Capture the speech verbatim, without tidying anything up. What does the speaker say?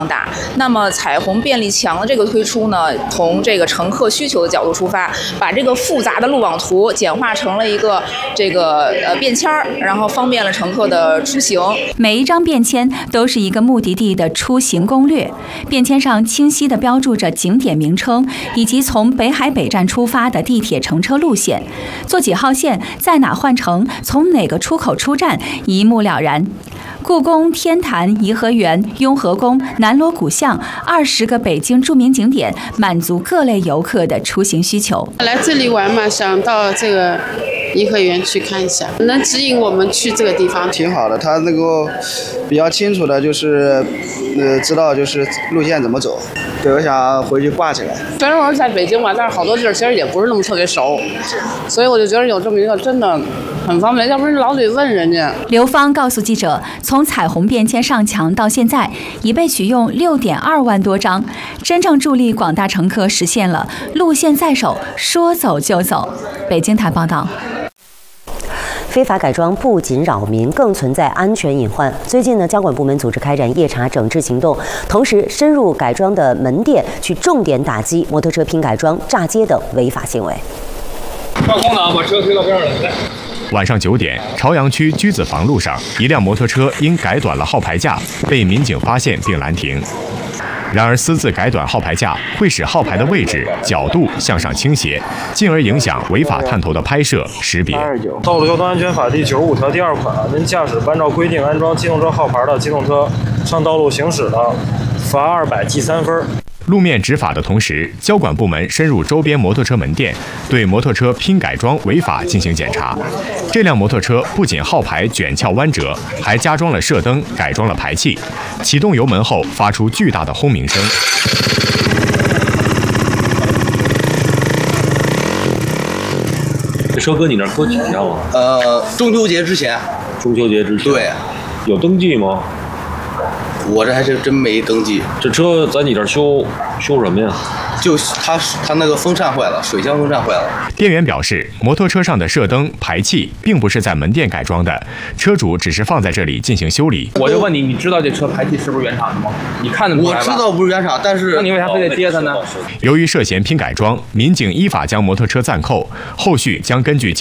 大。那么彩虹便利墙的这个推出呢，从这个乘客需求的角度出发，把这个复杂的路网图简化成了一个这个呃便签儿，然后方便了乘客的出行。 每一张便签都是一个目的地的出行攻略，便签上清晰地标注着景点名称以及从北海北站出发的地铁乘车路线，坐几号线，在哪换乘，从哪个出口出站，一目了然。故宫、天坛、颐和园、雍和宫、南锣鼓巷，二十个北京著名景点，满足各类游客的出行需求。 来这里玩嘛，想到这个颐和园去看一下，能指引我们去这个地方， 挺好的。它那个比较清楚的，就是呃知道就是路线怎么走。对，我想回去挂起来。 虽然我是在北京嘛，但是好多地儿其实也不是那么特别熟，所以我就觉得有这么一个真的很方便，要不然老得问人家。 刘芳告诉记者，从彩虹便签上墙到现在，已被取用六点二万多张，真正助力广大乘客实现了路线在手，说走就走。北京台报道。 非法改装不仅扰民，更存在安全隐患。最近呢，交管部门组织开展夜查整治行动，同时深入改装的门店，去重点打击摩托车拼改装、炸街等违法行为。 上空挡，把车推到边上来。晚上九点，朝阳区居子房路上，一辆摩托车因改短了号牌架，被民警发现并拦停。然而，私自改短号牌架会使号牌的位置、角度向上倾斜，进而影响违法探头的拍摄、识别。 《道路交通安全法》第九十五条第二款，您驾驶不按照规定安装机动车号牌的机动车上道路行驶的，罚二百，记三分。 路面执法的同时，交管部门深入周边摩托车门店，对摩托车拼改装违法进行检查。这辆摩托车不仅号牌卷翘弯折，还加装了射灯，改装了排气。启动油门后，发出巨大的轰鸣声。 这车搁你那儿搁几天了？ 呃，中秋节之前。 中秋节之前。 对。 有登记吗？ 我这还是真没登记。 这车在你这儿修修什么呀？ 就它它那个风扇坏了，水箱风扇坏了。 店员表示，摩托车上的射灯、排气并不是在门店改装的，车主只是放在这里进行修理。 我就问你，你知道这车排气是不是原厂的吗？你看得出来吧？ 我知道不是原厂，但是那你为啥非得接它呢？ 由于涉嫌拼改装，民警依法将摩托车暂扣，后续将根据